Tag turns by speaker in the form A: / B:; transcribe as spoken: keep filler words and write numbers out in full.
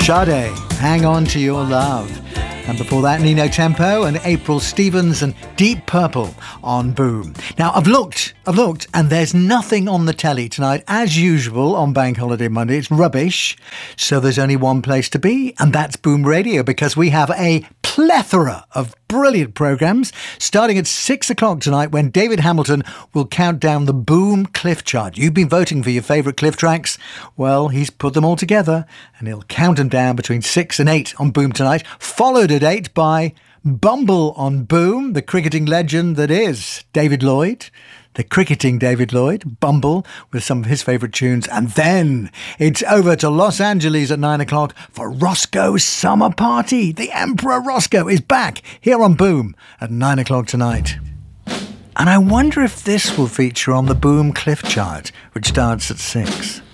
A: Sade, Hang On To Your Love. And before that, Nino Tempo and April Stevens and Deep Purple on Boom. Now, I've looked, I've looked, and there's nothing on the telly tonight. As usual, on Bank Holiday Monday, it's rubbish. So there's only one place to be, and that's Boom Radio, because we have a plethora of brilliant programmes, starting at six o'clock tonight when David Hamilton will count down the Boom Cliff Chart. You've been voting for your favourite Cliff tracks. Well, he's put them all together, and he'll count them down between six and eight on Boom tonight, followed at eight by Bumble on Boom, the cricketing legend that is David Lloyd. The cricketing David Lloyd, Bumble, with some of his favourite tunes. And then it's over to Los Angeles at nine o'clock for Roscoe's Summer Party. The Emperor Roscoe is back here on Boom at nine o'clock tonight. And I wonder if this will feature on the Boom Cliff Chart, which starts at six.